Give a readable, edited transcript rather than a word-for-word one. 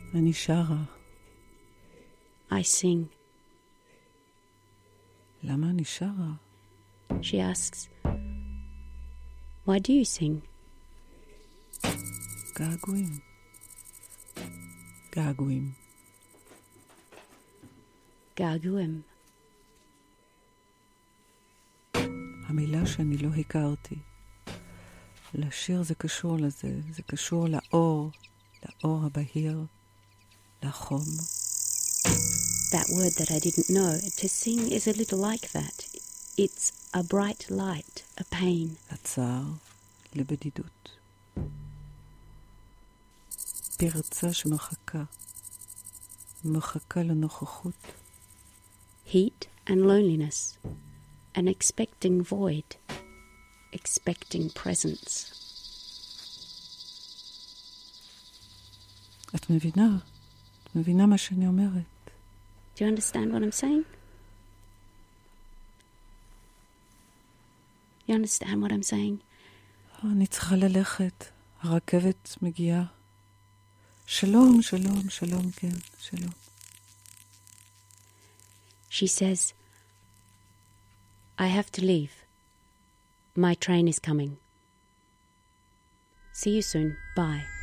אני שרה. I sing. למה אני שרה? She asks, why do you sing? געגועים. געגועים. געגועים. המילה שאני לא הכרתי. לשיר זה קשור לזה, זה קשור לאור, לאור הבהיר, לחום. That word that I didn't know, to sing is a little like that. It's a bright light, a pain. לצער, לבדידות. פרצה שמחכה, מחכה לנוכחות. Heat and loneliness, an expecting void, expecting presence. את מבינה? את מבינה מה שאני אומרת? Do you understand what I'm saying? You understand what I'm saying? אני צריכה ללכת. הרכבת מגיעה. שלום, שלום, שלום, כן, שלום. She says, I have to leave. My train is coming. See you soon. Bye.